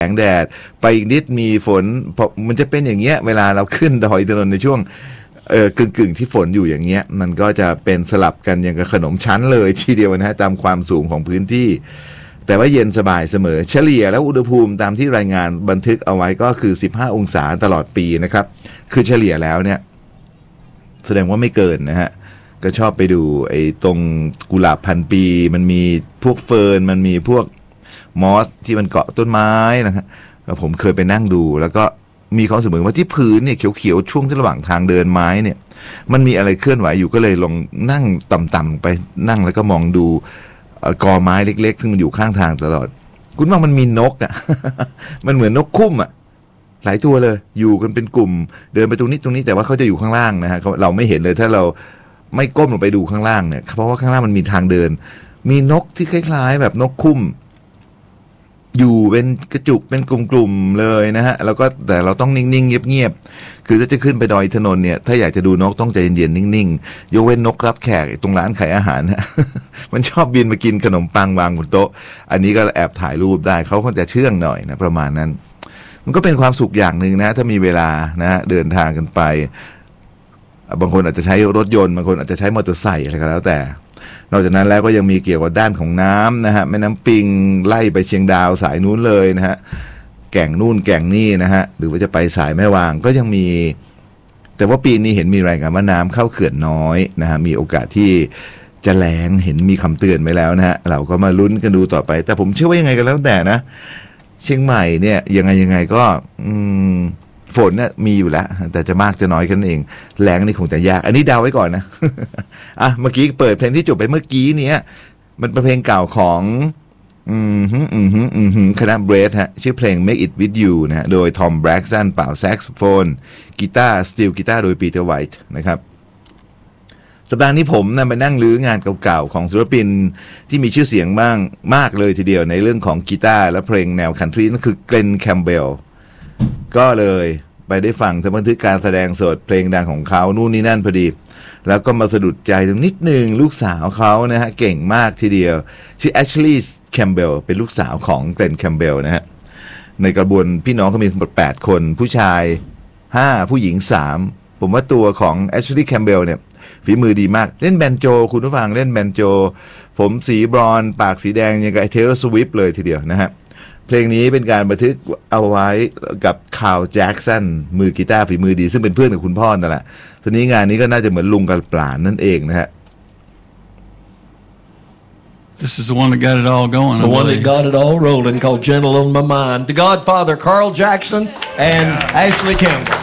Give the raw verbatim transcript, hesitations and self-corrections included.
แสงแดดไปอีกนิดมีฝนมันจะเป็นอย่างเงี้ยเวลาเราขึ้นดอยอินทนนท์ในช่วงเออกึ่งกึ่งที่ฝนอยู่อย่างเงี้ยมันก็จะเป็นสลับกันอย่างกับขนมชั้นเลยทีเดียวนะฮะตามความสูงของพื้นที่แต่ว่าเย็นสบายเสมอเฉลี่ยแล้วอุณหภูมิตามที่รายงานบันทึกเอาไว้ก็คือสิบห้าองศาตลอดปีนะครับคือเฉลี่ยแล้วเนี่ยแสดงว่าไม่เกินนะฮะก็ชอบไปดูไอ้ตรงกุหลาบพันปีมันมีพวกเฟิร์นมันมีพวกมอสที่มันเกาะต้นไม้นะครับแล้วผมเคยไปนั่งดูแล้วก็มีความรู้สึกเหมือนว่าที่พื้นเนี่ยเขียวๆช่วงที่ระหว่างทางเดินไม้เนี่ยมันมีอะไรเคลื่อนไหวอยู่ก็เลยลองนั่งต่ำๆไปนั่งแล้วก็มองดูกอไม้เล็กๆซึ่งมันอยู่ข้างทางตลอดคุณว่ามันมีนกอ่ะ มันเหมือนนกคุ้มอ่ะหลายตัวเลยอยู่กันเป็นกลุ่มเดินไปตรงนี้ตรงนี้แต่ว่าเขาจะอยู่ข้างล่างนะฮะเราไม่เห็นเลยถ้าเราไม่ก้มลงไปดูข้างล่างเนี่ยเพราะว่าข้างล่างมันมีทางเดินมีนกที่คล้ายๆแบบนกคุ้มอยู่เป็นกระจุกเป็นกลุ่มๆเลยนะฮะแล้วก็แต่เราต้องนิ่งๆเงียบๆคือถ้าจะขึ้นไปดอยถนนเนี่ยถ้าอยากจะดูนกต้องใจเย็นๆนิ่งๆยกเว้นนกรับแขกตรงร้านขายอาหารฮะ มันชอบบินมากินขนมปังวางบนโต๊ะอันนี้ก็แอบถ่ายรูปได้เขาคงจะเชื่องหน่อยนะประมาณนั้นมันก็เป็นความสุขอย่างหนึ่งนะถ้ามีเวลานะฮะเดินทางกันไปบางคนอาจจะใช้รถยนต์บางคนอาจจะใช้มอเตอร์ไซค์อะไรก็แล้วแต่นอกจากนั้นแล้วก็ยังมีเกี่ยวกับด้านของน้ำนะฮะแม่น้ำปิงไล่ไปเชียงดาวสายนู้นเลยนะฮะแก่งนู่นแก่งนี่นะฮะหรือว่าจะไปสายแม่วางก็ยังมีแต่ว่าปีนี้เห็นมีรายงานว่าน้ำเข้าเขื่อนน้อยนะฮะมีโอกาสที่จะแล้งเห็นมีคำเตือนไว้แล้วนะฮะเราก็มาลุ้นกันดูต่อไปแต่ผมเชื่อว่ายังไงก็แล้วแต่นะเชียงใหม่เนี่ยยังไงยังไงก็อืมฝนเนี่ยมีอยู่แล้วแต่จะมากจะน้อยกันเองแรงนี่คงจะยากอันนี้เดาไว้ก่อนนะ อ่ะเมื่อกี้เปิดเพลงที่จบไปเมื่อกี้เนี้ยมันเป็นเพลงเก่าของอืมฮึอืมฮึอืมฮึคณะเบรดฮะชื่อเพลง Make It With You นะฮะโดยทอมแบล็กซันเป่าแซกโซโฟนกีตาร์สตีลกีตาร์โดยปีเตอร์ไวท์นะครับสัปดาห์นี้ผมนะไปนั่งลื้องานเก่าๆของศิลปินที่มีชื่อเสียงบ้างมากเลยทีเดียวในเรื่องของกีตาร์และเพลงแนวคันทรีนั่นคือเกรนแคมเบลก็เลยไปได้ฟังทั้งบันทึกการแสดงสดเพลงดังของเขานู่นนี่นั่นพอดีแล้วก็มาสะดุดใจตรงนิดหนึ่งลูกสาวเขานะฮะเก่งมากทีเดียวชื่อแอชลีย์แคมเบลเป็นลูกสาวของเกรนแคมเบลนะฮะในกระบวนพี่น้องเขามีทั้งหมดแปดคนผู้ชายห้าผู้หญิงสามผมว่าตัวของแอชลีย์แคมเบลเนี่ยฝีมือดีมากเล่นแบนโจคุณผู้ฟังเล่นแบนโจผมสีบรอนปากสีแดงอย่างกับเทเลอร์สวิฟต์เลยทีเดียวนะฮะเพลงนี้เป็นการบันทึกเอาไว้กับคาร์ลแจ็คสันมือกีตาร์ฝีมือดีซึ่งเป็นเพื่อนกับคุณพ่อนั่นแหละทีนี้งานนี้ก็น่าจะเหมือนลุงกับปลานนั่นเองนะฮะ This is the one that got it all going. The one that got it all rolling called Gentle on My Mind. The Godfather, Carl Jackson and Ashley Campbell.